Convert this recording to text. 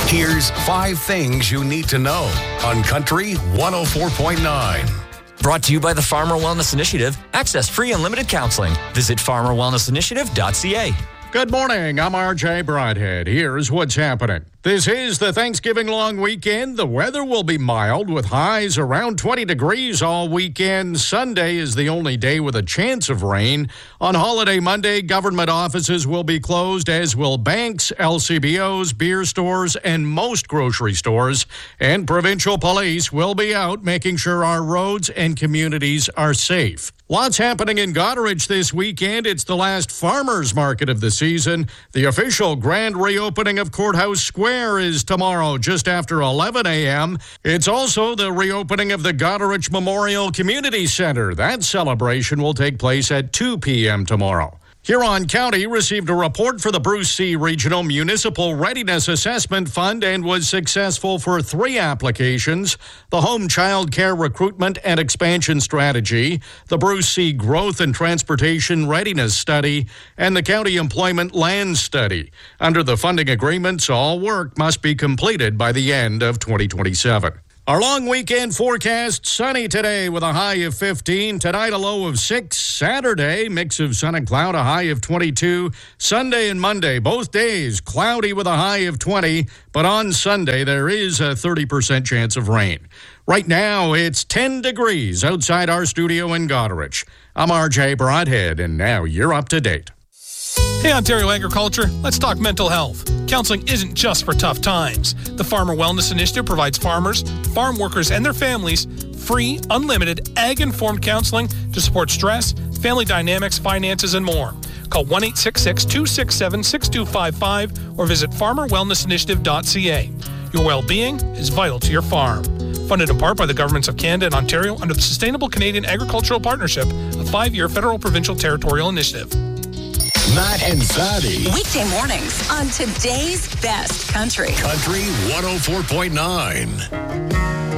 Here's 5 things you need to know on Country 104.9. Brought to you by the Farmer Wellness Initiative. Access free unlimited counseling. Visit farmerwellnessinitiative.ca. Good morning. I'm RJ Broadhead. Here's what's happening. This is the Thanksgiving long weekend. The weather will be mild with highs around 20 degrees all weekend. Sunday is the only day with a chance of rain. On holiday Monday, government offices will be closed, as will banks, LCBOs, beer stores, and most grocery stores. And provincial police will be out making sure our roads and communities are safe. Lots happening in Goderich this weekend. It's the last farmers market of the season. The official grand reopening of Courthouse Square is tomorrow just after 11 a.m. It's also the reopening of the Goderich Memorial Community Center. That celebration will take place at 2 p.m. tomorrow. Huron County received a report for the Bruce C. Regional Municipal Readiness Assessment Fund and was successful for 3 applications: the Home Child Care Recruitment and Expansion Strategy, the Bruce C. Growth and Transportation Readiness Study, and the County Employment Land Study. Under the funding agreements, all work must be completed by the end of 2027. Our long weekend forecast: sunny today with a high of 15. Tonight, a low of 6. Saturday, mix of sun and cloud, a high of 22. Sunday and Monday, both days, cloudy with a high of 20. But on Sunday, there is a 30% chance of rain. Right now, it's 10 degrees outside our studio in Goderich. I'm RJ Broadhead, and now you're up to date. Hey, Ontario Agriculture, let's talk mental health. Counseling isn't just for tough times. The Farmer Wellness Initiative provides farmers, farm workers, and their families free, unlimited, ag-informed counseling to support stress, family dynamics, finances, and more. Call 1-866-267-6255 or visit farmerwellnessinitiative.ca. Your well-being is vital to your farm. Funded in part by the governments of Canada and Ontario under the Sustainable Canadian Agricultural Partnership, a 5-year federal provincial territorial initiative. Matt and Zaddy. Weekday mornings on today's best country. Country 104.9.